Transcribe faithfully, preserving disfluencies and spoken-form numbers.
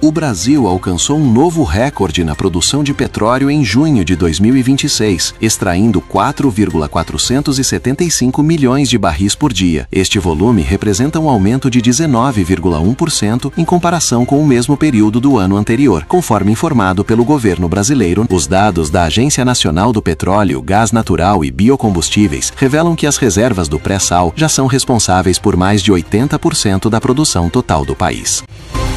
O Brasil alcançou um novo recorde na produção de petróleo em junho de dois mil e vinte e seis, extraindo quatro vírgula quatrocentos e setenta e cinco milhões de barris por dia. Este volume representa um aumento de dezenove vírgula um por cento em comparação com o mesmo período do ano anterior, conforme informado pelo governo brasileiro. Os dados da Agência Nacional do Petróleo, Gás Natural e Biocombustíveis revelam que as reservas do pré-sal já são responsáveis por mais de oitenta por cento da produção total do país.